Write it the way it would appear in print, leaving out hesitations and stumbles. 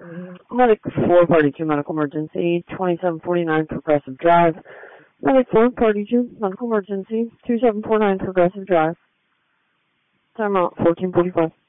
Medic 4, Party 2, medical emergency, 2749 Progressive Drive. Medic 4, Party 2, medical emergency, 2749 Progressive Drive. Time out, 1445.